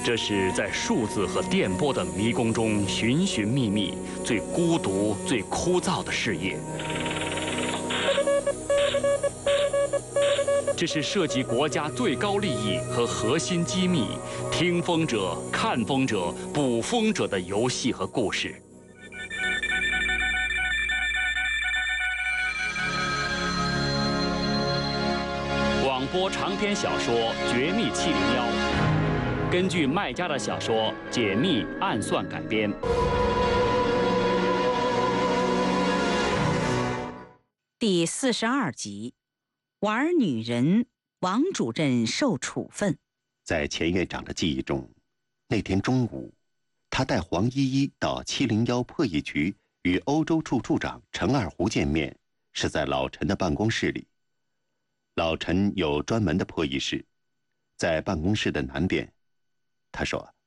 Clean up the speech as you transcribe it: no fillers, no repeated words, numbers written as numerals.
这是在数字和电波的迷宫中寻寻觅觅、最孤独、最枯燥的事业。这是涉及国家最高利益和核心机密、听风者、看风者、捕风者的游戏和故事。广播长篇小说《绝密701》，根据麦家的小说《解密暗算》改编。 第42集，玩女人，王主任受处分。 在钱院长的记忆中，那天中午，他带黄依依到701破译局与欧洲处处长陈二胡见面，是在老陈的办公室里。老陈有专门的破译室，在办公室的南边。他说：“